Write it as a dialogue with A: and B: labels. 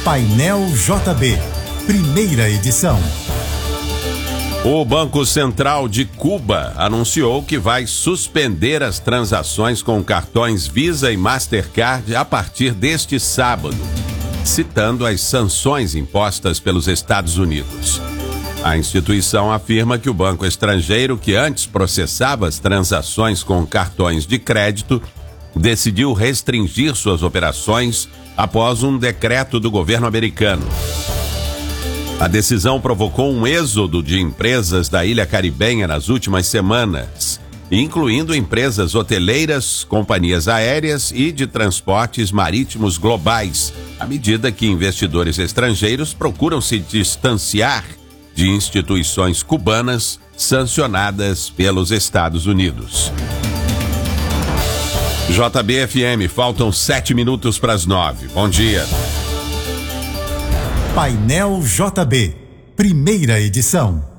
A: Painel JB, primeira edição.
B: O Banco Central de Cuba anunciou que vai suspender as transações com cartões Visa e Mastercard a partir deste sábado, citando as sanções impostas pelos Estados Unidos. A instituição afirma que o banco estrangeiro, que antes processava as transações com cartões de crédito, decidiu restringir suas operações após um decreto do governo americano. A decisão provocou um êxodo de empresas da ilha caribenha nas últimas semanas, incluindo empresas hoteleiras, companhias aéreas e de transportes marítimos globais, à medida que investidores estrangeiros procuram se distanciar de instituições cubanas sancionadas pelos Estados Unidos. JBFM, faltam 7 minutos para as 9. Bom dia.
A: Painel JB, primeira edição.